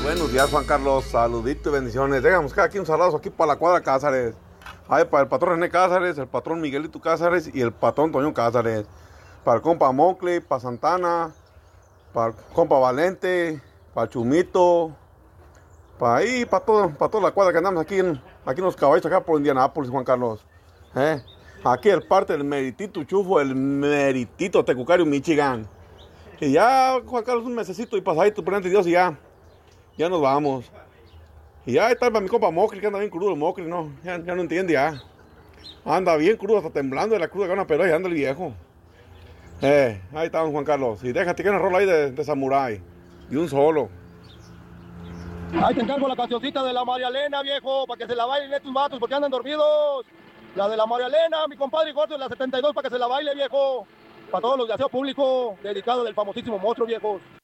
Buenos días, Juan Carlos. Saludito y bendiciones. Déjame buscar aquí un saludo aquí para la cuadra Cázares. Ay, para el patrón René Cázares, el patrón Miguelito Cázares y el patrón Toño Cázares. Para el compa Mocli, para Santana, para el compa Valente, para el Chumito, para ahí, para toda la cuadra que andamos aquí en los caballos, acá por Indianápolis, Juan Carlos. Aquí el parte del meritito chufo, el meritito Tecucario, Michigan. Y ya, Juan Carlos, un mesecito y pasadito, por delante de Dios, y ya nos vamos. Y ya está para mi compa Mocri, que anda bien crudo el Mocri, ¿no? Ya no entiende ya. Anda bien crudo, hasta temblando de la cruda gana, pero ahí anda el viejo. Ahí está don Juan Carlos. Y déjate que una rola ahí de Samurai. Y un solo. Ahí te encargo la cancioncita de la María Elena, viejo, para que se la bailen estos vatos porque andan dormidos. La de la María Elena, mi compadre Gordo de la 72, para que se la baile, viejo. Para todos los de aseo público, dedicado del famosísimo monstruo, viejo.